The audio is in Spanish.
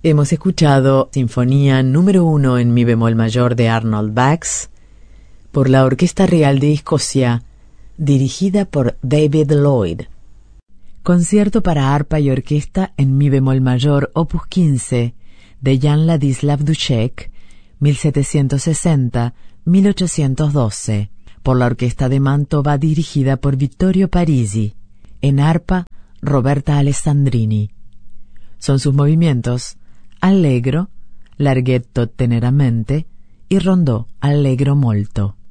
Hemos escuchado Sinfonía número 1 en mi bemol mayor de Arnold Bax por la Orquesta Real de Escocia, dirigida por David Lloyd. Concierto para arpa y orquesta en mi bemol mayor opus 15 de Jan Ladislav Dušek, 1760-1812, por la Orquesta de Mantova dirigida por Vittorio Parisi. En arpa, Roberta Alessandrini. Son sus movimientos allegro, larghetto teneramente y rondò allegro molto.